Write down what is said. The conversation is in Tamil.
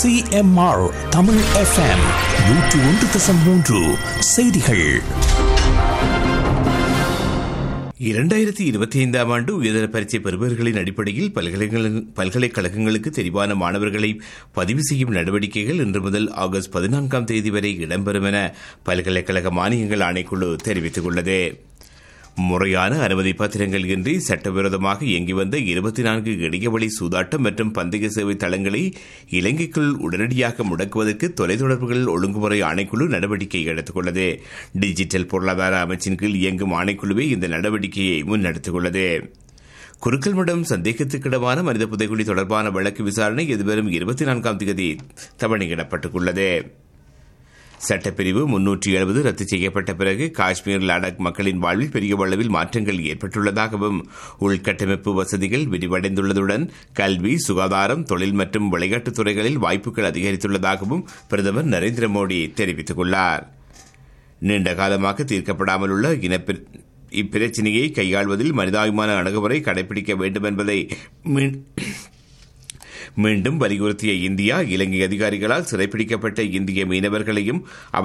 சிஎம்ஆர் தமிழ் FM 101.3 செய்திகள். 2025 ஆண்டு உயர்தர பரீட்சை பெறுபவர்களின் அடிப்படையில் பல்கலைக்கழகங்களுக்கு தெரிவான மாணவர்களை பதிவு செய்யும் நடவடிக்கைகள் இன்று முதல் ஆகஸ்ட் 14ஆம் தேதி வரை இடம்பெறும் என பல்கலைக்கழக மானியங்கள் ஆணைக்குழு தெரிவித்துள்ளது. முறையான அனுமதி பத்திரங்கள் இன்றி சட்டவிரோதமாக இயங்கி வந்த 24 இணையவழி சூதாட்டம் மற்றும் பந்தய சேவை தளங்களை இலங்கைக்குள் உடனடியாக முடக்குவதற்கு தொலைத்தொடர்புகள் ஒழுங்குமுறை ஆணைக்குழு நடவடிக்கை எடுத்துள்ளது. டிஜிட்டல் பொருளாதார அமைச்சின் கீழ் இயங்கும் ஆணைக்குழுவே இந்த நடவடிக்கையை முன்னெடுத்துள்ளது. குருக்கள்மடம் சந்தேகத்துக்கிடமான மனித புதைகுழி தொடர்பான வழக்கு விசாரணை எதிர்வரும் 24ஆம் தேதி தவணையிடப்பட்டுள்ளது. சட்டப்பிரிவு 370 ரத்து செய்யப்பட்ட பிறகு காஷ்மீர் லடாக் மக்களின் வாழ்வில் பெரிய அளவில் மாற்றங்கள் ஏற்பட்டுள்ளதாகவும் உள்கட்டமைப்பு வசதிகள் விரிவடைந்துள்ளதுடன் கல்வி, சுகாதாரம், தொழில் மற்றும் விளையாட்டுத் துறைகளில் வாய்ப்புகள் அதிகரித்துள்ளதாகவும் பிரதமர் நரேந்திர மோடி தெரிவித்துள்ளார். நீண்ட காலமாக தீர்க்கப்படாமல் உள்ள இப்பிரச்சினையை கையாள்வதில் மனிதாபிமான அணுகுமுறை கடைபிடிக்க வேண்டும் என்பதை மீண்டும் வலியுறுத்திய இந்தியா, இலங்கை அதிகாரிகளால் சிறைப்பிடிக்கப்பட்ட இந்திய மீனவர்களையும்